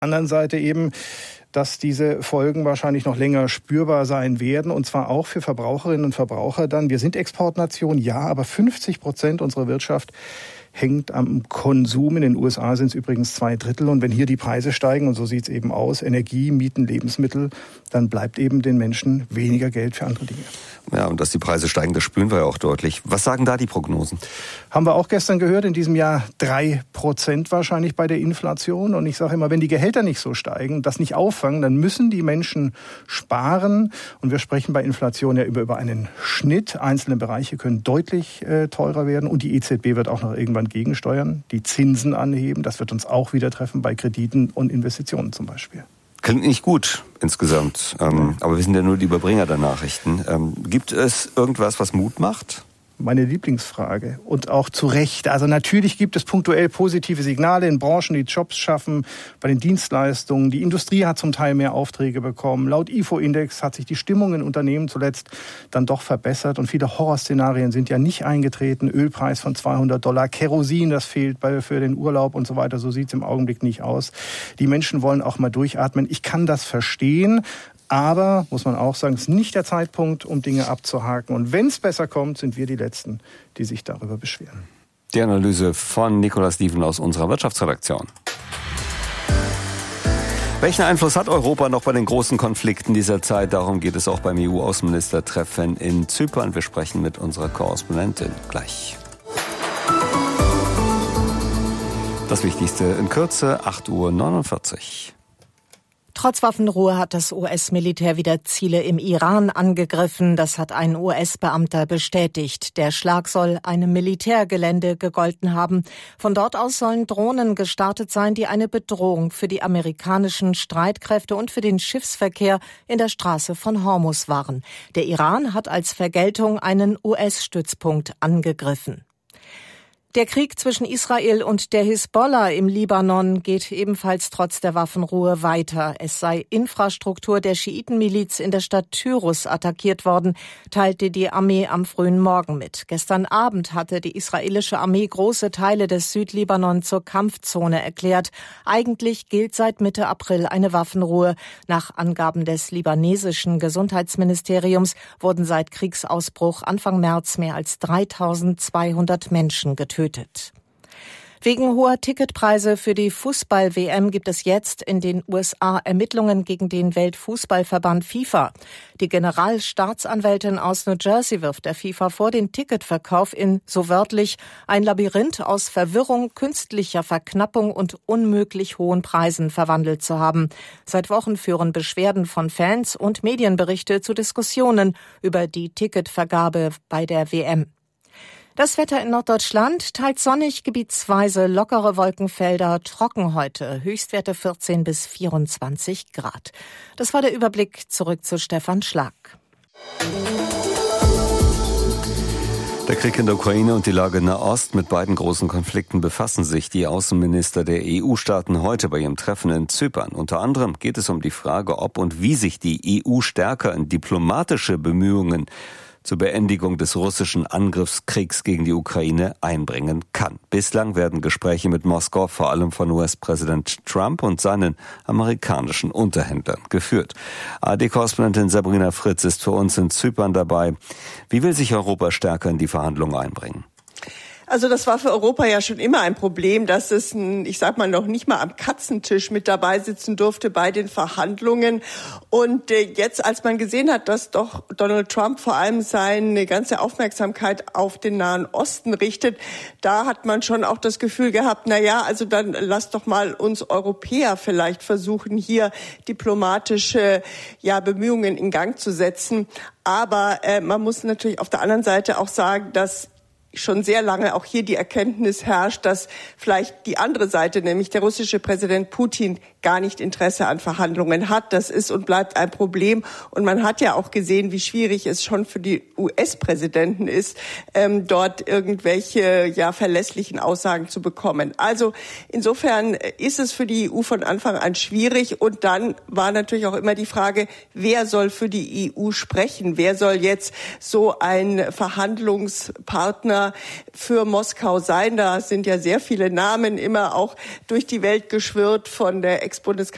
Anderen Seite eben, dass diese Folgen wahrscheinlich noch länger spürbar sein werden, und zwar auch für Verbraucherinnen und Verbraucher dann. Wir sind Exportnation, ja, aber 50% unserer Wirtschaft hängt am Konsum. In den USA sind es übrigens 2/3. Und wenn hier die Preise steigen, und so sieht es eben aus, Energie, Mieten, Lebensmittel, dann bleibt eben den Menschen weniger Geld für andere Dinge. Ja, und dass die Preise steigen, das spüren wir ja auch deutlich. Was sagen da die Prognosen? Haben wir auch gestern gehört, in diesem Jahr 3% wahrscheinlich bei der Inflation. Und ich sage immer, wenn die Gehälter nicht so steigen, das nicht auffangen, dann müssen die Menschen sparen. Und wir sprechen bei Inflation ja über einen Schnitt. Einzelne Bereiche können deutlich teurer werden. Und die EZB wird auch noch irgendwann gegensteuern, die Zinsen anheben. Das wird uns auch wieder treffen bei Krediten und Investitionen zum Beispiel. Klingt nicht gut insgesamt, aber wir sind ja nur die Überbringer der Nachrichten. Gibt es irgendwas, was Mut macht? Meine Lieblingsfrage, und auch zu Recht. Also natürlich gibt es punktuell positive Signale in Branchen, die Jobs schaffen, bei den Dienstleistungen. Die Industrie hat zum Teil mehr Aufträge bekommen. Laut IFO-Index hat sich die Stimmung in Unternehmen zuletzt dann doch verbessert. Und viele Horrorszenarien sind ja nicht eingetreten. Ölpreis von $200, Kerosin, das fehlt für den Urlaub und so weiter. So sieht es im Augenblick nicht aus. Die Menschen wollen auch mal durchatmen. Ich kann das verstehen. Aber, muss man auch sagen, es ist nicht der Zeitpunkt, um Dinge abzuhaken. Und wenn es besser kommt, sind wir die Letzten, die sich darüber beschweren. Die Analyse von Nicola Stephen aus unserer Wirtschaftsredaktion. Welchen Einfluss hat Europa noch bei den großen Konflikten dieser Zeit? Darum geht es auch beim EU-Außenministertreffen in Zypern. Wir sprechen mit unserer Korrespondentin gleich. Das Wichtigste in Kürze, 8:49 Uhr. Trotz Waffenruhe hat das US-Militär wieder Ziele im Iran angegriffen. Das hat ein US-Beamter bestätigt. Der Schlag soll einem Militärgelände gegolten haben. Von dort aus sollen Drohnen gestartet sein, die eine Bedrohung für die amerikanischen Streitkräfte und für den Schiffsverkehr in der Straße von Hormuz waren. Der Iran hat als Vergeltung einen US-Stützpunkt angegriffen. Der Krieg zwischen Israel und der Hisbollah im Libanon geht ebenfalls trotz der Waffenruhe weiter. Es sei Infrastruktur der Schiitenmiliz in der Stadt Tyrus attackiert worden, teilte die Armee am frühen Morgen mit. Gestern Abend hatte die israelische Armee große Teile des Südlibanon zur Kampfzone erklärt. Eigentlich gilt seit Mitte April eine Waffenruhe. Nach Angaben des libanesischen Gesundheitsministeriums wurden seit Kriegsausbruch Anfang März mehr als 3.200 Menschen getötet. Wegen hoher Ticketpreise für die Fußball-WM gibt es jetzt in den USA Ermittlungen gegen den Weltfußballverband FIFA. Die Generalstaatsanwältin aus New Jersey wirft der FIFA vor, den Ticketverkauf in, so wörtlich, ein Labyrinth aus Verwirrung, künstlicher Verknappung und unmöglich hohen Preisen verwandelt zu haben. Seit Wochen führen Beschwerden von Fans und Medienberichte zu Diskussionen über die Ticketvergabe bei der WM. Das Wetter in Norddeutschland teils sonnig, gebietsweise lockere Wolkenfelder, trocken heute, Höchstwerte 14 bis 24 Grad. Das war der Überblick, zurück zu Stefan Schlag. Der Krieg in der Ukraine und die Lage in Nahost, mit beiden großen Konflikten befassen sich die Außenminister der EU-Staaten heute bei ihrem Treffen in Zypern. Unter anderem geht es um die Frage, ob und wie sich die EU stärker in diplomatische Bemühungen zur Beendigung des russischen Angriffskriegs gegen die Ukraine einbringen kann. Bislang werden Gespräche mit Moskau vor allem von US-Präsident Trump und seinen amerikanischen Unterhändlern geführt. ARD-Korrespondentin Sabrina Fritz ist für uns in Zypern dabei. Wie will sich Europa stärker in die Verhandlungen einbringen? Also das war für Europa ja schon immer ein Problem, dass es, noch nicht mal am Katzentisch mit dabei sitzen durfte bei den Verhandlungen. Und jetzt, als man gesehen hat, dass doch Donald Trump vor allem seine ganze Aufmerksamkeit auf den Nahen Osten richtet, da hat man schon auch das Gefühl gehabt, also dann lass doch mal uns Europäer vielleicht versuchen, hier diplomatische Bemühungen in Gang zu setzen. Aber man muss natürlich auf der anderen Seite auch sagen, dass schon sehr lange auch hier die Erkenntnis herrscht, dass vielleicht die andere Seite, nämlich der russische Präsident Putin, gar nicht Interesse an Verhandlungen hat. Das ist und bleibt ein Problem. Und man hat ja auch gesehen, wie schwierig es schon für die US-Präsidenten ist, dort irgendwelche verlässlichen Aussagen zu bekommen. Also insofern ist es für die EU von Anfang an schwierig. Und dann war natürlich auch immer die Frage, wer soll für die EU sprechen? Wer soll jetzt so ein Verhandlungspartner für Moskau sein? Da sind ja sehr viele Namen immer auch durch die Welt geschwirrt, von der Ex-Bundeskanzlerin